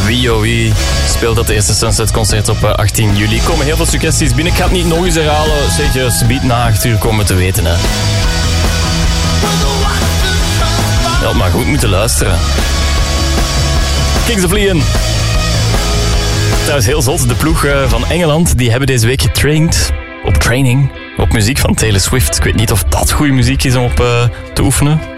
Wie speelt dat eerste Sunset concert op 18 juli. Er komen heel veel suggesties binnen. Ik ga het niet nog eens herhalen. Zeg, subiet na 8 uur komen te weten. Hè. Je had maar goed moeten luisteren. Kings of Leon. Trouwens heel zot, de ploeg van Engeland, die hebben deze week getraind op muziek van Taylor Swift. Ik weet niet of dat goede muziek is om op te oefenen.